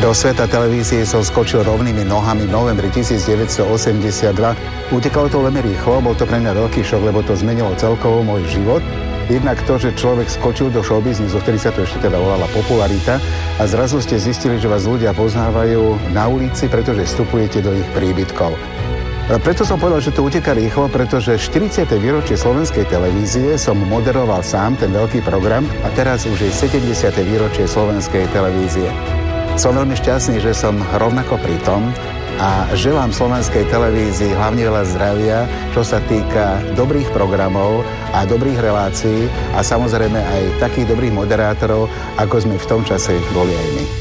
Do sveta televízie som skočil rovnými nohami v novembri 1982. Utekalo to veľmi rýchlo, bol to pre mňa veľký šok, lebo to zmenilo celkovo môj život. Jednak to, že človek skočil do showbiznisu, vtedy sa to ešte teda volala popularita, a zrazu ste zistili, že vás ľudia poznávajú na ulici, pretože vstupujete do ich príbytkov. Preto som povedal, že to uteká rýchlo, pretože 40. výročie slovenskej televízie som moderoval sám, ten veľký program, a teraz už je 70. výročie slovenskej televízie. Som veľmi šťastný, že som rovnako pri tom a želám slovenskej televízii hlavne veľa zdravia, čo sa týka dobrých programov a dobrých relácií a samozrejme aj takých dobrých moderátorov, ako sme v tom čase boli aj my.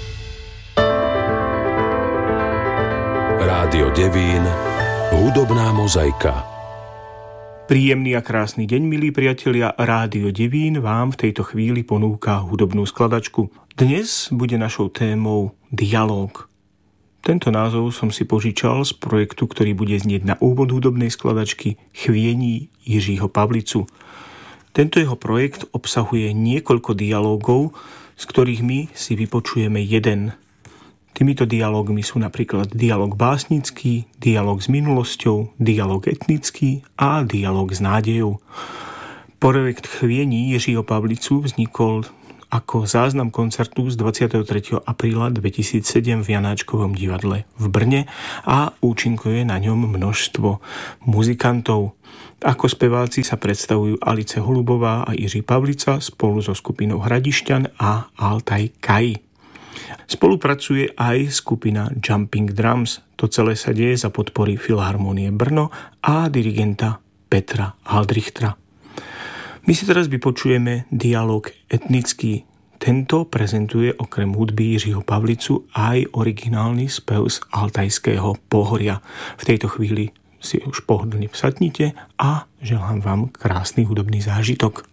Rádio Devín, hudobná mozaika. Príjemný a krásny deň, milí priatelia. Rádio Devín vám v tejto chvíli ponúka hudobnú skladačku. Dnes bude našou témou dialóg. Tento názov som si požičal z projektu, ktorý bude znieť na úvod hudobnej skladačky Chviení Jiřího Pavlicu. Tento jeho projekt obsahuje niekoľko dialógov, z ktorých my si vypočujeme jeden. Týmito dialógmi sú napríklad dialóg básnický, dialóg s minulosťou, dialóg etnický a dialóg s nádejou. Projekt Chviení Jiřího Pavlicu vznikol ako záznam koncertu z 23. apríla 2007 v Janáčkovom divadle v Brne a účinkuje na ňom množstvo muzikantov. Ako speváci sa predstavujú Alice Holubová a Jiří Pavlica spolu so skupinou Hradišťan a Altaj Kai. Spolupracuje aj skupina Jumping Drums. To celé sa deje za podpory Filharmonie Brno a dirigenta Petra Aldrichtera. My si teraz vypočujeme dialóg etnický. Tento prezentuje okrem hudby Jiřího Pavlicu aj originálny spev z Altajského pohoria. V tejto chvíli si už pohodlne vsadnite a želám vám krásny hudobný zážitok.